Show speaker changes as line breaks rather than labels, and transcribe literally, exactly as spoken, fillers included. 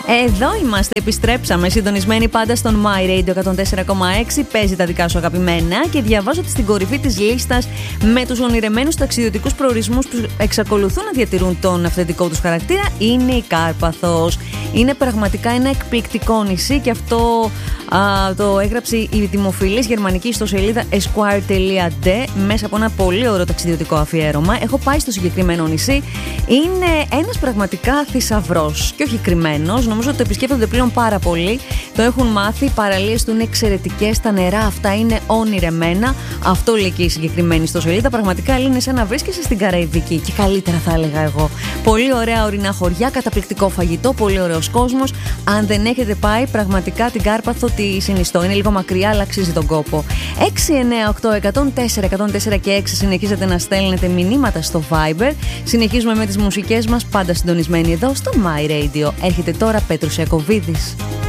Εδώ είμαστε, επιστρέψαμε. Συντονισμένοι πάντα στον My Radio εκατόν τέσσερα κόμμα έξι. Παίζει τα δικά σου αγαπημένα και διαβάζω ότι στην κορυφή της λίστας με τους ονειρεμένους ταξιδιωτικούς προορισμούς που εξακολουθούν να διατηρούν τον αυθεντικό τους χαρακτήρα είναι η Κάρπαθος. Είναι πραγματικά ένα εκπληκτικό νησί και αυτό α, το έγραψε η δημοφιλής γερμανική ιστοσελίδα esquire τελεία ντι μέσα από ένα πολύ ωραίο ταξιδιωτικό αφιέρωμα. Έχω πάει στο συγκεκριμένο νησί. Είναι ένας πραγματικά θησαυρός και όχι κρυμμένος. Νομίζω ότι το επισκέπτονται πλέον πάρα πολύ. Το έχουν μάθει. Οι παραλίες του είναι εξαιρετικές. Τα νερά αυτά είναι όνειρεμένα. Αυτό λέει και η συγκεκριμένη ιστοσελίδα. Πραγματικά είναι σαν να βρίσκεσαι στην Καραϊβική. Και καλύτερα θα έλεγα εγώ. Πολύ ωραία ορεινά χωριά, καταπληκτικό φαγητό, πολύ ωραίος κόσμος. Αν δεν έχετε πάει, πραγματικά την Κάρπαθο τη συνιστώ. Είναι λίγο μακριά, αλλά αξίζει τον κόπο. έξι εννιά οκτώ εκατόν τέσσερα εκατόν τέσσερα και έξι συνεχίζετε να στέλνετε μηνύματα στο Viber. Συνεχίζουμε με τις μουσικές μας, πάντα συντονισμένοι εδώ στο My Radio. Έρχεται τώρα Πέτρος Ιακωβίδης.